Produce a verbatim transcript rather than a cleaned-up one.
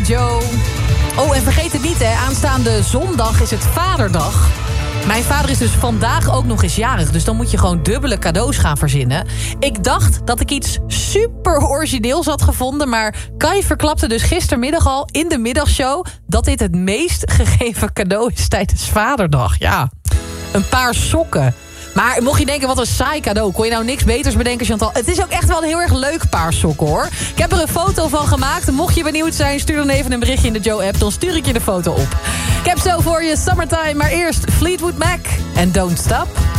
Joe. Oh, en vergeet het niet, hè. Aanstaande zondag is het Vaderdag. Mijn vader is dus vandaag ook nog eens jarig. Dus dan moet je gewoon dubbele cadeaus gaan verzinnen. Ik dacht dat ik iets super origineels had gevonden. Maar Kai verklapte dus gistermiddag al in de middagshow dat dit het meest gegeven cadeau is tijdens Vaderdag. Ja, een paar sokken. Maar mocht je denken, wat een saai cadeau. Kon je nou niks beters bedenken, Chantal? Het is ook echt wel een heel erg leuk paar sokken, hoor. Ik heb er een foto van gemaakt. Mocht je benieuwd zijn, stuur dan even een berichtje in de Joe-app. Dan stuur ik je de foto op. Ik heb zo voor je Summertime, maar eerst Fleetwood Mac en Don't Stop.